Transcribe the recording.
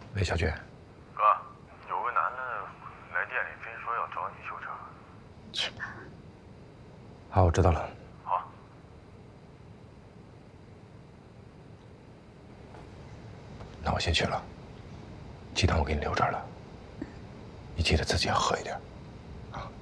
喂，小娟。 哥，有个男的来店里，非说要找你修车。 去吧。 好，我知道了。 好。 那我先去了。鸡汤我给你留这儿了，你记得自己要喝一点。